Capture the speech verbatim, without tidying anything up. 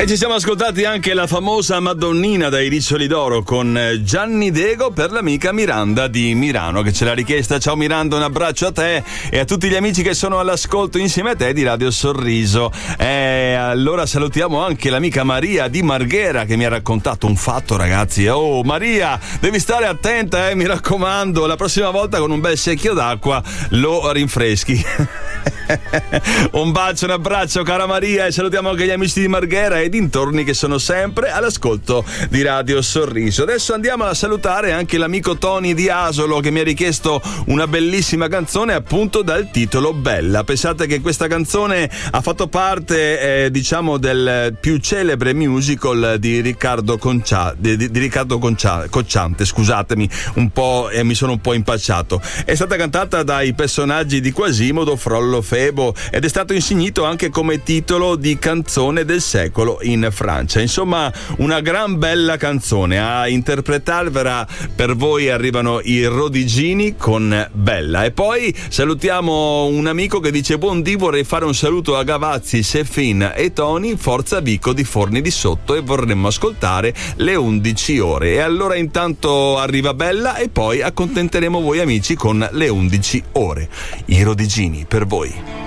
E ci siamo ascoltati anche la famosa Madonnina dai Riccioli d'Oro con Gianni Dego per l'amica Miranda di Milano che ce l'ha richiesta. Ciao Miranda, un abbraccio a te e a tutti gli amici che sono all'ascolto insieme a te di Radio Sorriso. E allora salutiamo anche l'amica Maria di Marghera che mi ha raccontato un fatto, ragazzi. Oh Maria, devi stare attenta, eh, mi raccomando, la prossima volta con un bel secchio d'acqua lo rinfreschi. Un bacio, un abbraccio cara Maria, e salutiamo anche gli amici di Marghera e dintorni che sono sempre all'ascolto di Radio Sorriso. Adesso andiamo a salutare anche l'amico Tony di Asolo che mi ha richiesto una bellissima canzone appunto dal titolo Bella. Pensate che questa canzone ha fatto parte eh, diciamo del più celebre musical di Riccardo Concia, di, di, di Riccardo Concia, Cocciante, scusatemi un po', eh, mi sono un po' impacciato. È stata cantata dai personaggi di Quasimodo, Frollo, Febo ed è stato insignito anche come titolo di canzone del secolo in Francia. Insomma, una gran bella canzone. A interpretarvela per voi arrivano i Rodigini con Bella. E poi salutiamo un amico che dice: buondì, vorrei fare un saluto a Gavazzi, Sefin e Tony, Forza Vico di Forni di Sotto, e vorremmo ascoltare le undici ore. E allora intanto arriva Bella e poi accontenteremo voi amici con le undici ore. I Rodigini per voi.